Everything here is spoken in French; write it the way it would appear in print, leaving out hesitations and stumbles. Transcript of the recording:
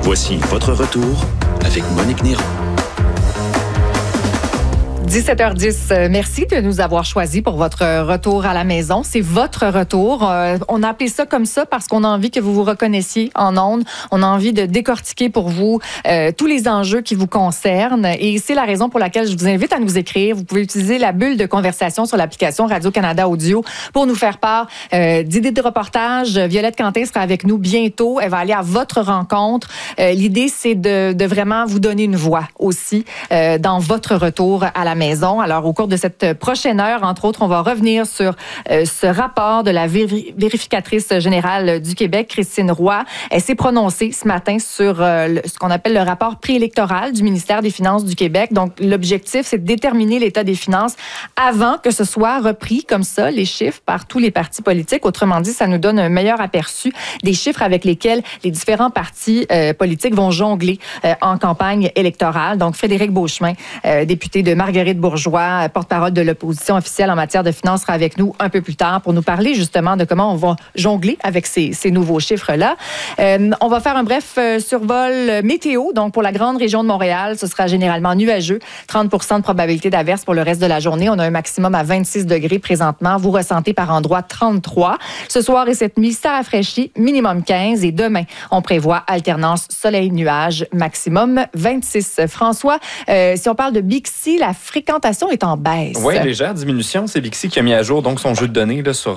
Voici votre retour avec Monique Néron. 17h10, merci de nous avoir choisis pour votre retour à la maison. C'est votre retour. On a appelé ça comme ça parce qu'on a envie que vous vous reconnaissiez en ondes. On a envie de décortiquer pour vous tous les enjeux qui vous concernent. Et c'est la raison pour laquelle je vous invite à nous écrire. Vous pouvez utiliser la bulle de conversation sur l'application Radio-Canada Audio pour nous faire part d'idées de reportage. Violette Quentin sera avec nous bientôt. Elle va aller à votre rencontre. L'idée, c'est de vraiment vous donner une voix aussi dans votre retour à la maison. Alors, au cours de cette prochaine heure, entre autres, on va revenir sur ce rapport de la vérificatrice générale du Québec, Christine Roy. Elle s'est prononcée ce matin sur ce qu'on appelle le rapport préélectoral du ministère des Finances du Québec. Donc, l'objectif, c'est de déterminer l'état des finances avant que ce soit repris comme ça, les chiffres, par tous les partis politiques. Autrement dit, ça nous donne un meilleur aperçu des chiffres avec lesquels les différents partis politiques vont jongler en campagne électorale. Donc, Frédéric Beauchemin, député de Marguerite Bourgeois, porte-parole de l'opposition officielle en matière de finances, sera avec nous un peu plus tard pour nous parler justement de comment on va jongler avec ces nouveaux chiffres-là. On va faire un bref survol météo. Donc, pour la grande région de Montréal, ce sera généralement nuageux. 30% de probabilité d'averse pour le reste de la journée. On a un maximum à 26 degrés présentement. Vous ressentez par endroits 33. Ce soir et cette nuit, ça rafraîchit, minimum 15. Et demain, on prévoit alternance soleil-nuage, maximum 26. François, si on parle de Bixi, la fréquentation est en baisse. Oui, légère diminution. C'est Bixi qui a mis à jour donc son jeu de données là, sur